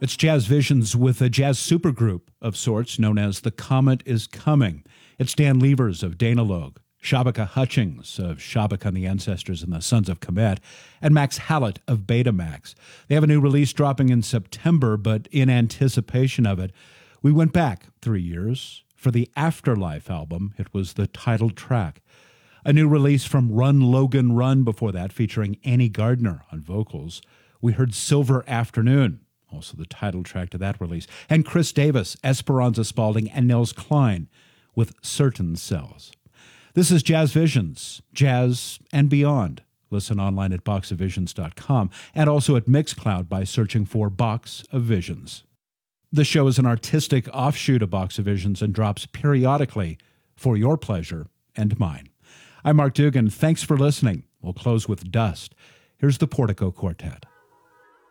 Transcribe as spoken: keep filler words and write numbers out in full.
It's Jazz Visions with a jazz supergroup of sorts known as The Comet is Coming. It's Dan Levers of Danalogue, Shabaka Hutchings of Shabaka and the Ancestors and the Sons of Kemet, and Max Hallett of Betamax. They have a new release dropping in September, but in anticipation of it, we went back three years. For the Afterlife album, it was the title track. A new release from Run Logan Run before that, featuring Annie Gardner on vocals. We heard Silver Afternoon, also the title track to that release, and Chris Davis, Esperanza Spalding, and Nels Klein with Certain Cells. This is Jazz Visions, jazz and beyond. Listen online at box of visions dot com and also at Mixcloud by searching for Box of Visions. The show is an artistic offshoot of Box of Visions and drops periodically for your pleasure and mine. I'm Mark Dugan. Thanks for listening. We'll close with Dust. Here's the Portico Quartet.